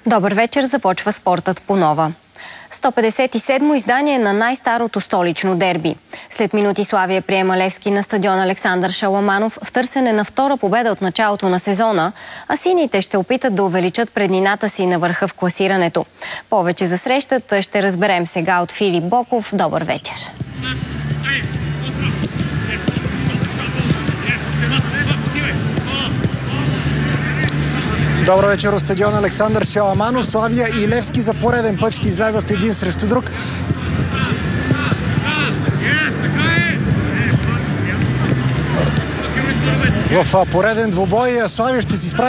Добър вечер, започва спортът по нова. 157-мо издание на най-старото столично дерби. След минути Славия приема Левски на стадион Александър Шаламанов в търсене на втора победа от началото на сезона, а сините ще опитат да увеличат преднината си на върха в класирането. Повече за срещата ще разберем сега от Филип Боков. Добър вечер! Добър вечер от стадион Александър Шаламанов. Славия и Левски за пореден път ще излязат един срещу друг. В пореден двубой Славия ще си справи